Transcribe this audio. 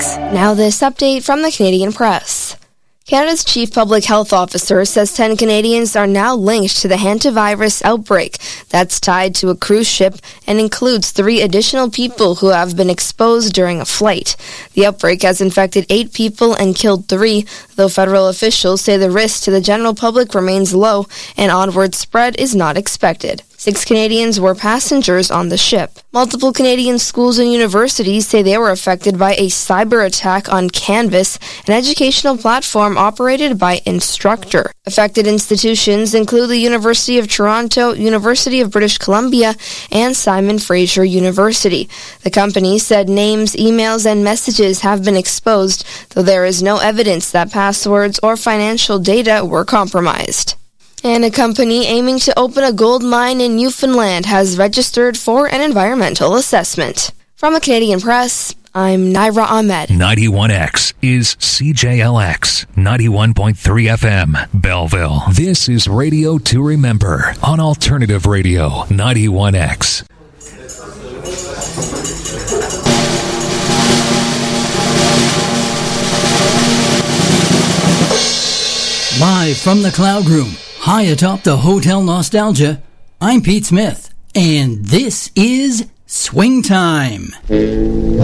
Now this update from the Canadian Press. Canada's Chief Public Health Officer says 10 Canadians are now linked to the hantavirus outbreak that's tied to a cruise ship and includes 3 additional people who have been exposed during a flight. The outbreak has infected 8 people and killed 3, though federal officials say the risk to the general public remains low and onward spread is not expected. 6 Canadians were passengers on the ship. Multiple Canadian schools and universities say they were affected by a cyber attack on Canvas, an educational platform operated by Instructure. Affected institutions include the University of Toronto, University of British Columbia, and Simon Fraser University. The company said names, emails, and messages have been exposed, though there is no evidence that passwords or financial data were compromised. And a company aiming to open a gold mine in Newfoundland has registered for an environmental assessment. From the Canadian Press, I'm Naira Ahmed. 91X is CJLX 91.3 FM, Belleville. This is Radio to Remember on Alternative Radio 91X. Live from the Cloud Room, high atop the Hotel Nostalgia, I'm Pete Smith, and this is Swing Time.